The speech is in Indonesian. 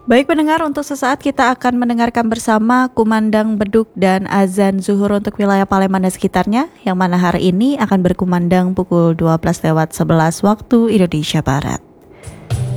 Baik pendengar, untuk sesaat kita akan mendengarkan bersama kumandang beduk dan azan zuhur untuk wilayah Palembang dan sekitarnya, yang mana hari ini akan berkumandang pukul 12 lewat 11 waktu Indonesia Barat.